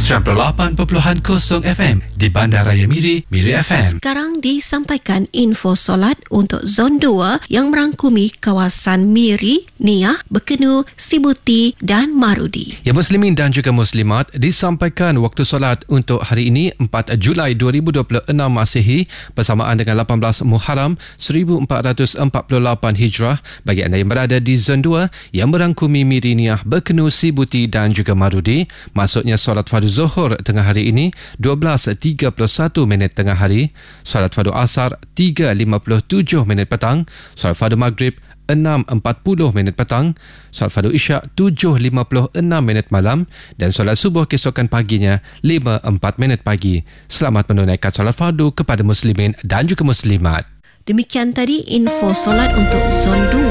98.0 FM di Bandaraya Miri, Miri FM. Sekarang disampaikan info solat untuk Zon 2 yang merangkumi kawasan Miri, Niah, Bekenu, Sibuti dan Marudi. Ya, Muslimin dan juga Muslimat, disampaikan waktu solat untuk hari ini 4 Julai 2026 Masihi bersamaan dengan 18 Muharram 1448 Hijrah bagi anda yang berada di Zon 2 yang merangkumi Miri, Niah, Bekenu, Sibuti dan juga Marudi. Maksudnya solat fardu Zuhur tengah hari ini 12.31 minit tengah hari, solat fardu Asar 3.57 minit petang, solat fardu Maghrib 6.40 minit petang, solat fardu Isyak 7.56 minit malam dan solat subuh keesokan paginya 5.4 minit pagi. Selamat menunaikan solat fardu kepada Muslimin dan juga Muslimat. Demikian tadi info solat untuk Zon 2.